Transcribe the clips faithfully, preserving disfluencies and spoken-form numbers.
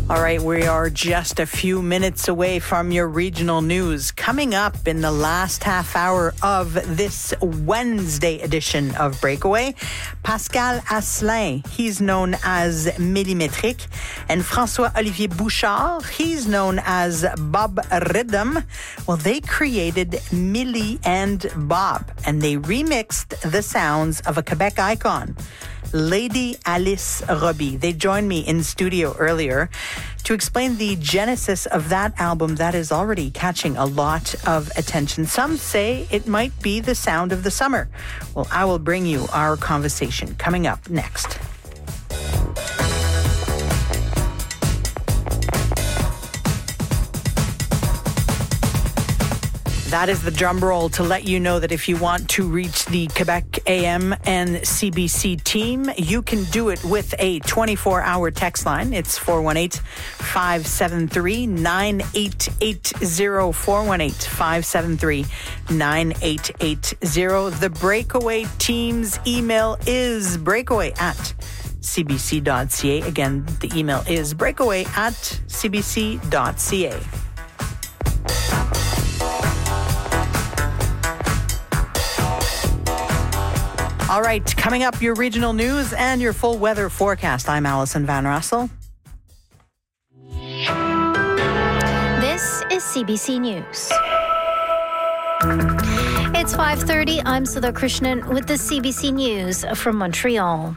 All right, we are just a few minutes away from your regional news. Coming up in the last half hour of this Wednesday edition of Breakaway, Pascal Asselin, he's known as Millimétrique, and François-Olivier Bouchard, he's known as Bob Rhythm. Well, they created Millie and Bob, and they remixed the sounds of a Quebec icon, Lady Alice Robbie. They joined me in studio earlier to explain the genesis of that album that is already catching a lot of attention. Some say it might be the sound of the summer. Well, I will bring you our conversation coming up next. That is the drum roll to let you know that if you want to reach the Quebec A M and C B C team, you can do it with a twenty-four hour text line. It's four one eight, five seven three, nine eight eight zero, four one eight, five seven three, nine eight eight zero. The Breakaway team's email is breakaway at c b c dot c a. Again, the email is breakaway at c b c dot c a. All right, coming up, your regional news and your full weather forecast. I'm Alison Van Russell. This is C B C News. It's five thirty. I'm Sudha Krishnan with the C B C News from Montreal.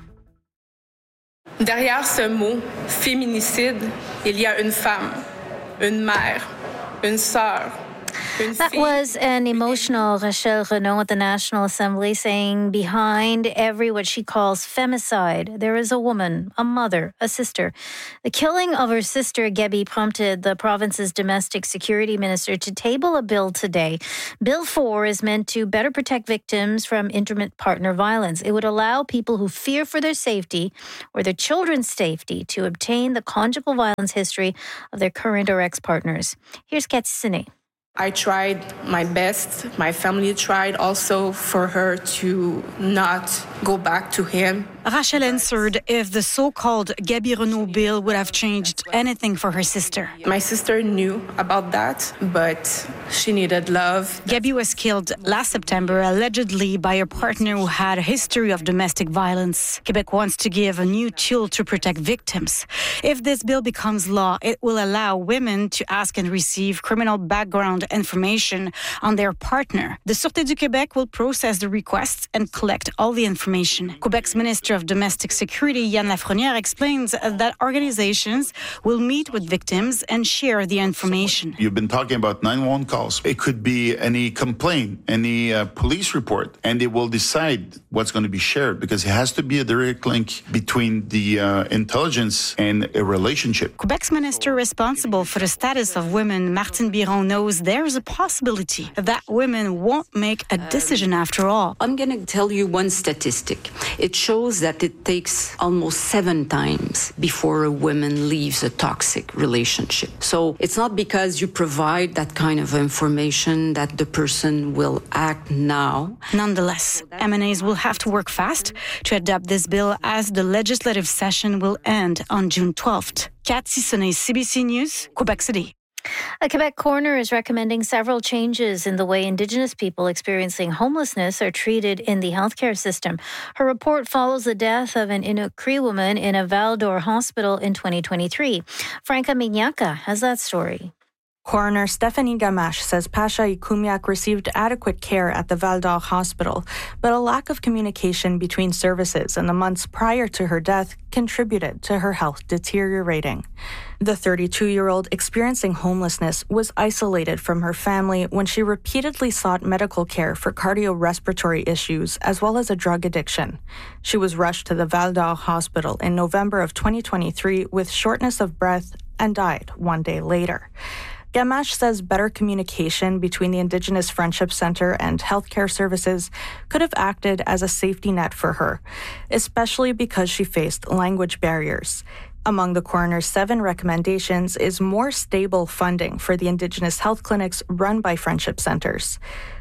Derrière ce mot, féminicide, il y a une femme, une mère, une sœur. That was an emotional Rachel Renaud at the National Assembly saying behind every what she calls femicide, there is a woman, a mother, a sister. The killing of her sister, Gabi, prompted the province's domestic security minister to table a bill today. Bill four is meant to better protect victims from intimate partner violence. It would allow people who fear for their safety or their children's safety to obtain the conjugal violence history of their current or ex-partners. Here's Cathy Sine. I tried my best. My family tried also for her to not go back to him. Rachel answered if the so-called Gabi Renaud bill would have changed anything for her sister. My sister knew about that, but she needed love. Gabi was killed last September, allegedly by a partner who had a history of domestic violence. Quebec wants to give a new tool to protect victims. If this bill becomes law, it will allow women to ask and receive criminal background information on their partner. The Sûreté du Québec will process the requests and collect all the information. Quebec's Minister of Domestic Security, Yann Lafrenière, explains that organizations will meet with victims and share the information. You've been talking about nine one one calls. It could be any complaint, any uh, police report, and they will decide what's going to be shared because it has to be a direct link between the uh, intelligence and a relationship. Quebec's minister responsible for the status of women, Martine Biron, knows there is a possibility that women won't make a decision after all. I'm going to tell you one statistic. It shows that it takes almost seven times before a woman leaves a toxic relationship. So it's not because you provide that kind of information that the person will act now. Nonetheless, M N As will have to work fast to adopt this bill as the legislative session will end on June twelfth. Cathy Sine, C B C News, Quebec City. A Quebec coroner is recommending several changes in the way Indigenous people experiencing homelessness are treated in the healthcare system. Her report follows the death of an Inuk Cree woman in a Val-d'Or hospital in twenty twenty-three. Franca Mignaca has that story. Coroner Stephanie Gamache says Pasha Ikumiak received adequate care at the Val-d'Or hospital, but a lack of communication between services in the months prior to her death contributed to her health deteriorating. The thirty-two-year-old experiencing homelessness was isolated from her family when she repeatedly sought medical care for cardiorespiratory issues as well as a drug addiction. She was rushed to the Val-d'Or hospital in November of twenty twenty-three with shortness of breath and died one day later. Gamache says better communication between the Indigenous Friendship Center and healthcare services could have acted as a safety net for her, especially because she faced language barriers. Among the coroner's seven recommendations is more stable funding for the Indigenous health clinics run by Friendship Centers.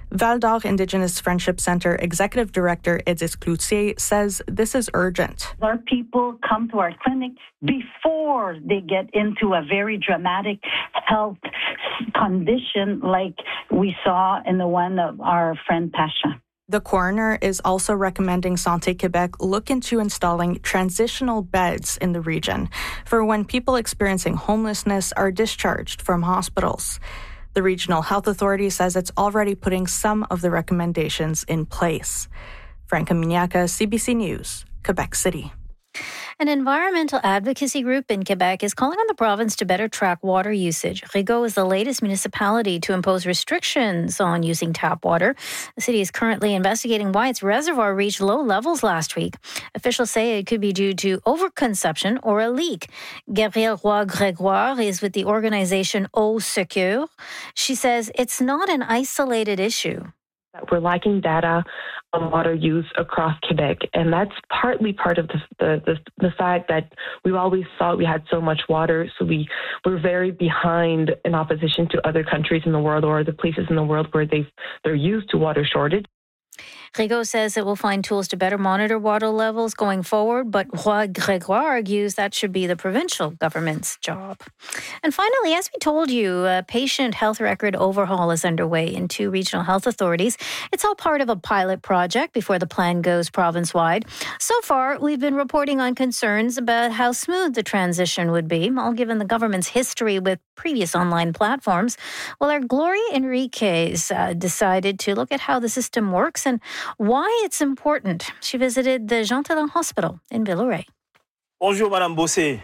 Val d'Or Indigenous Friendship Center Executive Director Edith Cloutier says this is urgent. Our people come to our clinic before they get into a very dramatic health condition like we saw in the one of our friend Pasha. The coroner is also recommending Santé Québec look into installing transitional beds in the region for when people experiencing homelessness are discharged from hospitals. The Regional Health Authority says it's already putting some of the recommendations in place. Franca Miniaca, C B C News, Quebec City. An environmental advocacy group in Quebec is calling on the province to better track water usage. Rigaud is the latest municipality to impose restrictions on using tap water. The city is currently investigating why its reservoir reached low levels last week. Officials say it could be due to overconsumption or a leak. Gabrielle Roy-Grégoire is with the organization Eau Secure. She says it's not an isolated issue. We're lacking data on water use across Quebec, and that's partly part of the, the the the fact that we always thought we had so much water, so we we're very behind in opposition to other countries in the world or the places in the world where they've they're used to water shortage. Rigaud says it will find tools to better monitor water levels going forward, but Roy-Grégoire argues that should be the provincial government's job. And finally, as we told you, a patient health record overhaul is underway in two regional health authorities. It's all part of a pilot project before the plan goes province-wide. So far, we've been reporting on concerns about how smooth the transition would be, all given the government's history with previous online platforms. Well, our Gloria Enriquez uh, decided to look at how the system works and why it's important. She visited the Jean Talon Hospital in Villeray. Bonjour, Madame Bossé.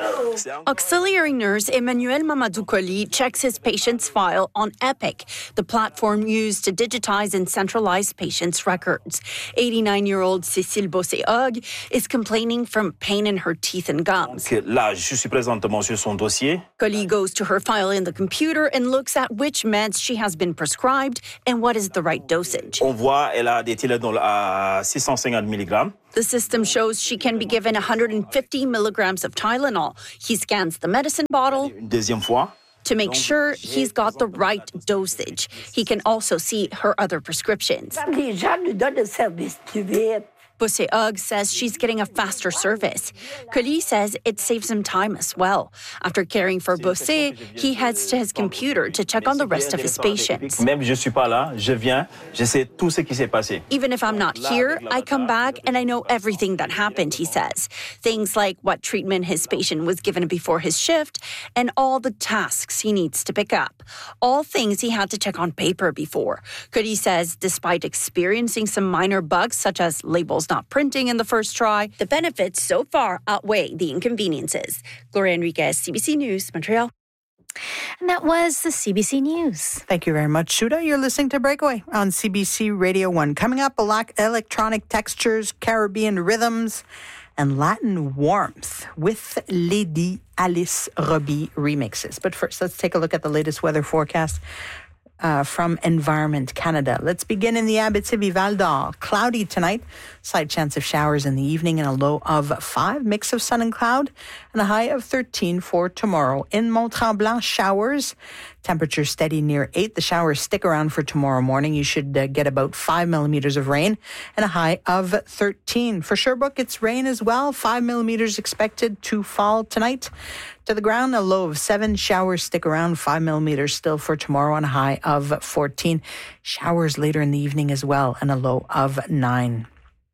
Auxiliary nurse Emmanuel Mamadou Colli checks his patient's file on Epic, the platform used to digitize and centralize patients' records. eighty-nine-year-old Cécile Bossé-Hogg is complaining from pain in her teeth and gums. Là, je suis présentement sur son dossier. Colli goes to her file in the computer and looks at which meds she has been prescribed and what is the right dosage. On voit, elle a des Tylenol à six cent cinquante milligrammes. The system shows she can be given one hundred fifty milligrams of Tylenol. He scans the medicine bottle Une deuxième fois. to make sure he's got the right dosage. He can also see her other prescriptions. Bossé-Hogg says she's getting a faster service. Colli says it saves him time as well. After caring for Bossé, he heads to his computer to check on the rest of his patients. Même je suis pas là, je viens, je sais tout ce qui s'est passé. Even if I'm not here, I come back and I know everything that happened, he says. Things like what treatment his patient was given before his shift and all the tasks he needs to pick up. All things he had to check on paper before. Colli says despite experiencing some minor bugs such as labels not printing in the first try, the benefits so far outweigh the inconveniences. Gloria Enriquez, C B C News, Montreal. And that was the C B C News. Thank you very much, Shuda. You're listening to Breakaway on C B C Radio one. Coming up, electronic textures, Caribbean rhythms, and Latin warmth with Lady Alice Robbie remixes. But first, let's take a look at the latest weather forecast Uh, from Environment Canada. Let's begin in the Abitibi Val d'Or. Cloudy tonight, slight chance of showers in the evening and a low of five, mix of sun and cloud, and a high of thirteen for tomorrow. In Mont-Tremblant, showers, temperature steady near eight. The showers stick around for tomorrow morning. You should uh, get about five millimeters of rain and a high of thirteen. For Sherbrooke, it's rain as well. Five millimeters expected to fall tonight. To the ground, a low of seven. Showers stick around, five millimeters still for tomorrow and a high of fourteen. Showers later in the evening as well and a low of nine.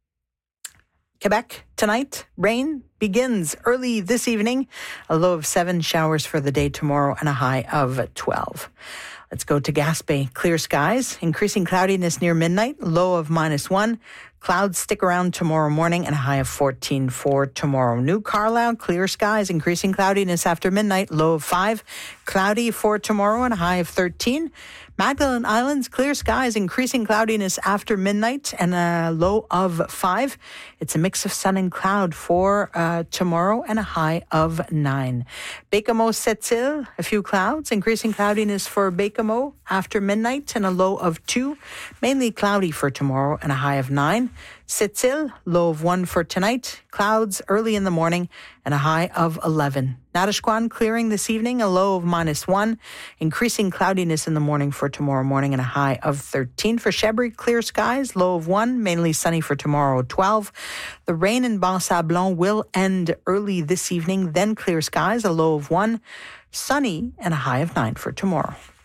Quebec, tonight, rain begins early this evening. A low of seven. Showers for the day tomorrow and a high of twelve. Let's go to Gaspé. Clear skies, increasing cloudiness near midnight, low of minus one. Clouds stick around tomorrow morning and a high of fourteen for tomorrow. New Carlisle, clear skies, increasing cloudiness after midnight, low of five. Cloudy for tomorrow and a high of thirteen. Magdalen Islands, clear skies, increasing cloudiness after midnight and a low of five. It's a mix of sun and cloud for uh, tomorrow and a high of nine. Baie-Comeau, Sept-Îles, a few clouds, increasing cloudiness for Baie-Comeau after midnight and a low of two. Mainly cloudy for tomorrow and a high of nine. Sept-Îles, low of one for tonight. Clouds early in the morning and a high of eleven. Natashquan clearing this evening, a low of minus one. Increasing cloudiness in the morning for tomorrow morning and a high of thirteen. For Chebri, clear skies, low of one. Mainly sunny for tomorrow, twelve. The rain in Bas-Sablon will end early this evening, then clear skies, a low of one. Sunny and a high of nine for tomorrow.